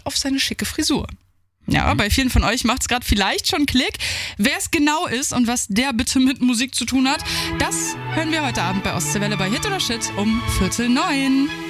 auf seine schicke Frisur. Ja, bei vielen von euch macht es gerade vielleicht schon Klick. Wer es genau ist und was der bitte mit Musik zu tun hat, das hören wir heute Abend bei Ostseewelle bei Hit oder Shit um 8:45.